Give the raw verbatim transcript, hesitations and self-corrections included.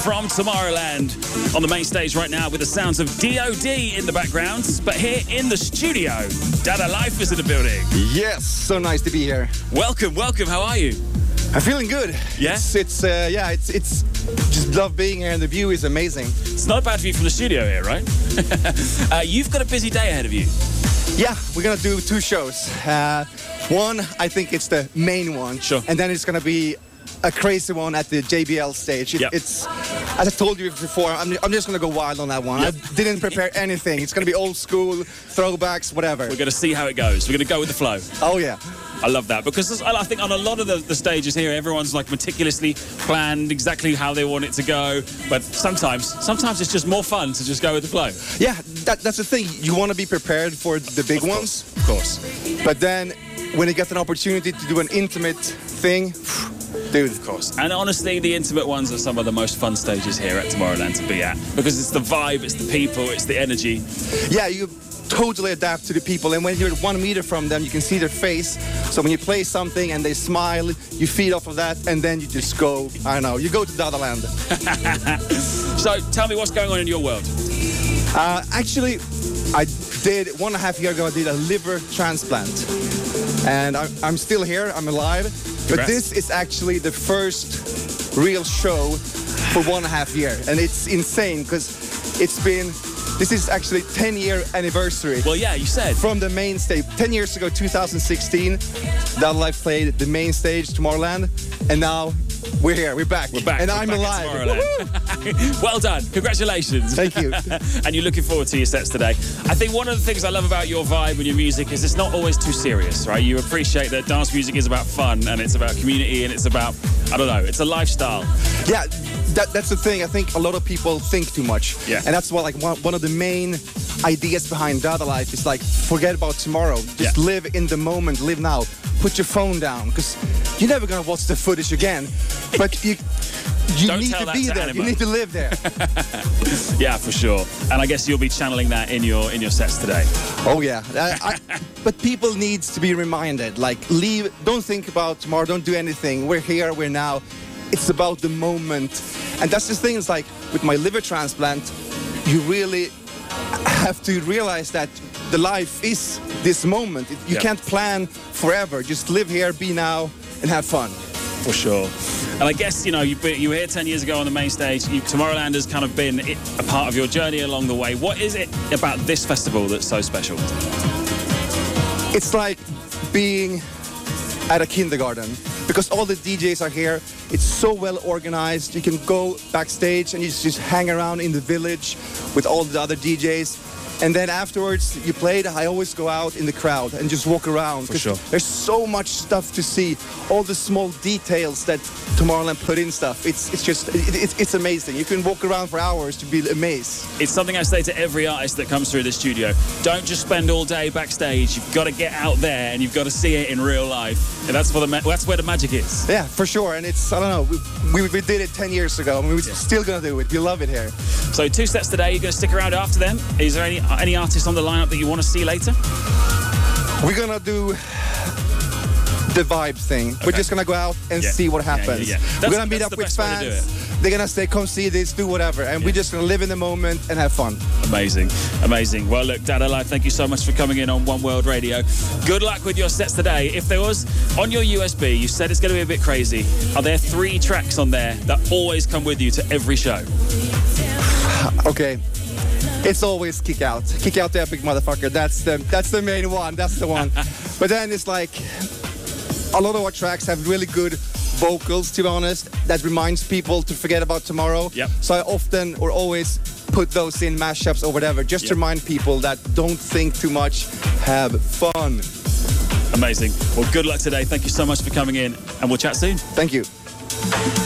from Tomorrowland on the main stage right now with the sounds of D O D in the background. But here in the studio, Dada Life is in the building. Yes, so nice to be here. Welcome, welcome. How are you? I'm feeling good. Yeah? It's, it's uh, yeah, it's, it's just love being here and the view is amazing. It's not a bad view from the studio here, right? uh, you've got a busy day ahead of you. Yeah, we're gonna do two shows. Uh, one, I think it's the main one. Sure. And then it's gonna be a crazy one at the J B L stage. It, Yep. It's, as I told you before, I'm, I'm just gonna go wild on that one. Yep. I didn't prepare anything. It's gonna be old school, throwbacks, whatever. We're going to see how it goes. We're going to go with the flow. Oh yeah. I love that because I think on a lot of the, the stages here, everyone's like meticulously planned exactly how they want it to go. But sometimes, sometimes it's just more fun to just go with the flow. Yeah, that, that's the thing. You want to be prepared for the big Of ones. course, of course. But then, when you get an opportunity to do an intimate thing, dude. Of course. And honestly, the intimate ones are some of the most fun stages here at Tomorrowland to be at because it's the vibe, it's the people, it's the energy. Yeah, you totally adapt to the people, and when you're one meter from them, you can see their face. So when you play something and they smile, you feed off of that, and then you just go, I don't know, you go to Dadaland. So tell me what's going on in your world. Uh, actually, I did, one and a half year ago, I did a liver transplant. And I, I'm still here, I'm alive. But Congrats. this is actually the first real show for one and a half year. And it's insane, because it's been, this is actually ten year anniversary. Well, yeah, you said. From the main stage. ten years ago, two thousand sixteen, Dada Life played the main stage, Tomorrowland. And now we're here, we're back. We're back. And We're I'm back alive. at Tomorrowland. Well done. Congratulations. Thank you. And you're looking forward to your sets today. I think one of the things I love about your vibe and your music is it's not always too serious, right? You appreciate that dance music is about fun and it's about community and it's about, I don't know, it's a lifestyle. Yeah, that, that's the thing. I think a lot of people think too much. Yeah. And that's what, like, one, one of the main ideas behind Dada Life is like, forget about tomorrow. Just Yeah. live in the moment, live now. Put your phone down, because you're never gonna watch the footage again. But you you Don't need tell to that be to there. Anima. You need to live there. Yeah, for sure. And I guess you'll be channeling that in your in your sets today. Oh yeah. I, I, but people needs to be reminded. Like, leave. Don't think about tomorrow. Don't do anything. We're here. We're now. It's about the moment. And that's the thing. It's like with my liver transplant, you really have to realize that the life is this moment. You Yeah. can't plan forever. Just live here, be now, and have fun. For sure. And I guess, you know, you, you were here ten years ago on the main stage. You, Tomorrowland has kind of been it, a part of your journey along the way. What is it about this festival that's so special? It's like being at a kindergarten, because all the D Js are here. It's so well organized. You can go backstage and you just, just hang around in the village with all the other D Js. And then afterwards, you played, I always go out in the crowd and just walk around. For 'cause sure. There's so much stuff to see. All the small details that Tomorrowland put in stuff. It's it's just, it, it's, it's amazing. You can walk around for hours to be amazed. It's something I say to every artist that comes through the studio. Don't just spend all day backstage. You've got to get out there and you've got to see it in real life. And that's, for the ma- that's where the magic is. Yeah, for sure. And it's, I don't know, we, we, we did it ten years ago. and we're still going to do it. We love it here. So two sets today. You're going to stick around after them. Is there any any artists on the lineup that you want to see later? We're gonna do the vibe thing. We're Okay. just gonna go out and Yeah. see what Yeah, yeah, happens. yeah. We're That's- gonna meet that's up the with best way to do fans. They're gonna say, come see this, do whatever. And Yeah. we're just gonna live in the moment and have fun. Amazing, amazing. Well, look, Dada Life, thank you so much for coming in on One World Radio. Good luck with your sets today. If there was, on your U S B, you said it's going to be a bit crazy. Are there three tracks on there that always come with you to every show? Okay. It's always Kick Out. Kick Out the Epic Motherfucker. That's the that's the main one. That's the one. But then it's like a lot of our tracks have really good vocals, to be honest, that reminds people to forget about tomorrow. Yep. So I often or always put those in mashups or whatever, just Yep. to remind people that don't think too much, have fun. Amazing. Well, good luck today. Thank you so much for coming in, and we'll chat soon. Thank you.